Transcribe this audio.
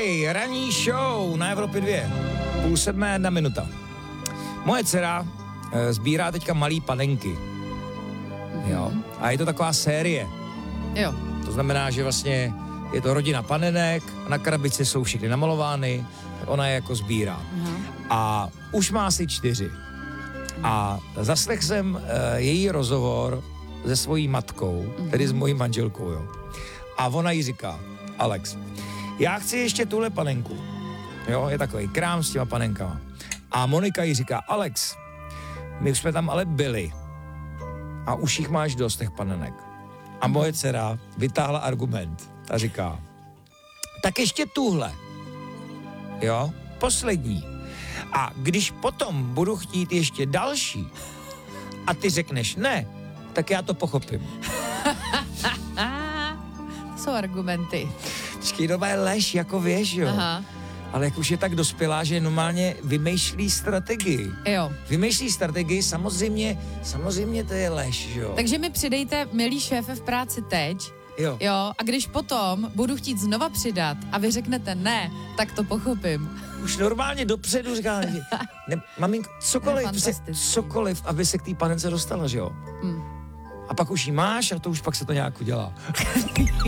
ranní show na Evropě 2. 6:30. Moje dcera sbírá teďka malý panenky. Jo. A je to taková série. Jo. To znamená, že vlastně je to rodina panenek, na krabici jsou všechny namalovány, ona je jako sbírá. A už má asi 4. A zaslech jsem její rozhovor se svojí matkou, tedy s mojí manželkou, jo. A ona jí říká, Alex, já chci ještě tuhle panenku. Jo, je takový krám s těma panenkama. A Monika jí říká, Alex, my už jsme tam ale byli. A už jich máš dost, těch panenek. A moje dcera vytáhla argument a říká, tak ještě tuhle. Jo, poslední. A když potom budu chtít ještě další a ty řekneš ne, tak já to pochopím. To jsou argumenty. Čkýdová je lež, jako věš, jo. Aha. Ale jak už je tak dospělá, že normálně vymýšlí strategii. Jo. Vymýšlí strategii, samozřejmě to je lež, jo. Takže mi přidejte, milý šéfe, v práci teď. Jo. Jo, a když potom budu chtít znova přidat a vy řeknete ne, tak to pochopím. Už normálně dopředu říká, ne, maminko, cokoliv, aby se k té panence dostala, že jo. A pak už jí máš a to už pak se to nějak udělá.